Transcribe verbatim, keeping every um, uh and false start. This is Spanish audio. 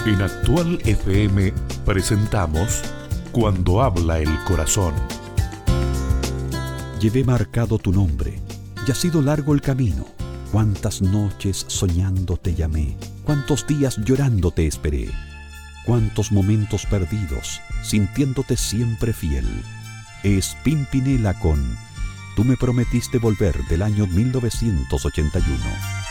En Actual F M presentamos Cuando habla el corazón. Llevé marcado tu nombre, y ha sido largo el camino. Cuántas noches soñando te llamé, cuántos días llorando te esperé, cuántos momentos perdidos, sintiéndote siempre fiel. Es Pimpinela con Tú me prometiste volver, del año mil novecientos ochenta y uno.